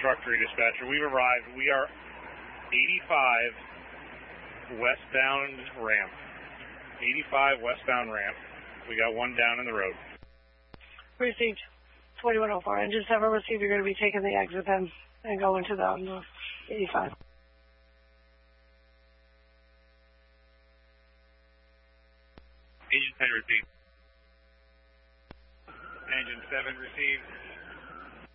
Truck 3 dispatcher. We've arrived. We are 85 westbound ramp. 85 westbound ramp. We got one down in the road. Received. 2104. Engine 7 received. You're going to be taking the exit then and going to the 85. Engine 10 received. Engine 7 received.